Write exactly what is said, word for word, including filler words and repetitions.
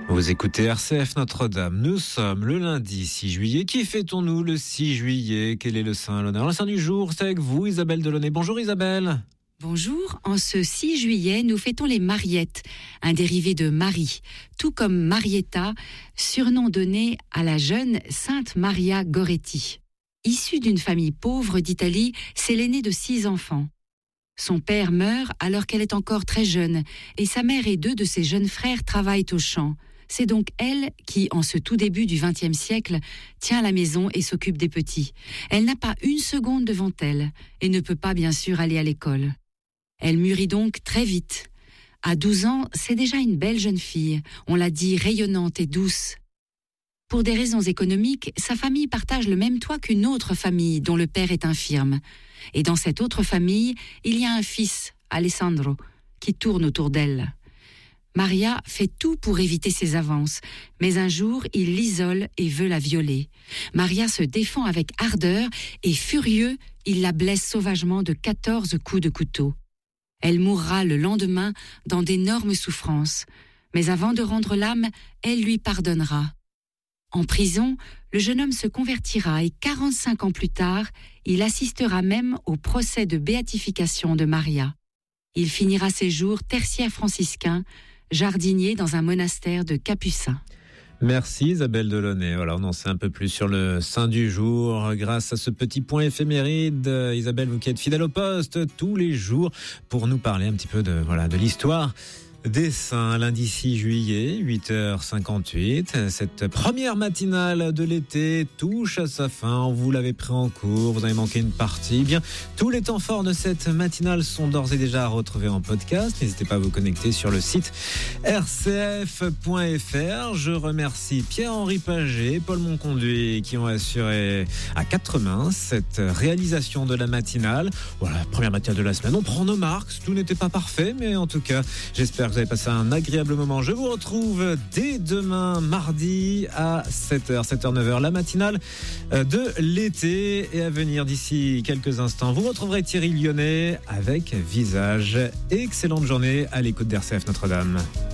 Vous écoutez R C F Notre-Dame. Nous sommes le lundi six juillet. Qui fêtons-nous le six juillet? Quel est le saint à l'honneur? Le saint du jour, c'est avec vous, Isabelle Delaunay. Bonjour Isabelle. Bonjour, en ce six juillet, nous fêtons les Mariettes, un dérivé de Marie, tout comme Marietta, surnom donné à la jeune Sainte Maria Goretti. Issue d'une famille pauvre d'Italie, c'est l'aînée de six enfants. Son père meurt alors qu'elle est encore très jeune, et sa mère et deux de ses jeunes frères travaillent au champ. C'est donc elle qui, en ce tout début du vingtième siècle, tient la maison et s'occupe des petits. Elle n'a pas une seconde devant elle, et ne peut pas bien sûr aller à l'école. Elle mûrit donc très vite. À douze ans, c'est déjà une belle jeune fille, on l'a dit rayonnante et douce. Pour des raisons économiques, sa famille partage le même toit qu'une autre famille dont le père est infirme. Et dans cette autre famille, il y a un fils, Alessandro, qui tourne autour d'elle. Maria fait tout pour éviter ses avances, mais un jour, il l'isole et veut la violer. Maria se défend avec ardeur et, furieux, il la blesse sauvagement de quatorze coups de couteau. Elle mourra le lendemain dans d'énormes souffrances, mais avant de rendre l'âme, elle lui pardonnera. En prison, le jeune homme se convertira et quarante-cinq ans plus tard, il assistera même au procès de béatification de Maria. Il finira ses jours tertiaire franciscain, jardinier dans un monastère de Capucins. Merci Isabelle Delaunay. Voilà, on en sait un peu plus sur le saint du jour grâce à ce petit point éphéméride. Isabelle, vous qui êtes fidèle au poste tous les jours pour nous parler un petit peu de, voilà, de l'histoire des saints. Lundi six juillet, huit heures cinquante-huit. Cette première matinale de l'été touche à sa fin. Vous l'avez pris en cours, vous avez manqué une partie. Eh bien, tous les temps forts de cette matinale sont d'ores et déjà à retrouver en podcast. N'hésitez pas à vous connecter sur le site r c f point f r. Je remercie Pierre-Henri Paget, Paul Monconduit qui ont assuré à quatre mains cette réalisation de la matinale. Voilà, première matinale de la semaine. On prend nos marques. Tout n'était pas parfait, mais en tout cas, j'espère que vous avez passé un agréable moment. Je vous retrouve dès demain, mardi, à sept heures, sept heures, neuf heures, la matinale de l'été. Et à venir d'ici quelques instants, vous retrouverez Thierry Lyonnais avec Visage. Excellente journée à l'écoute d'R C F Notre-Dame.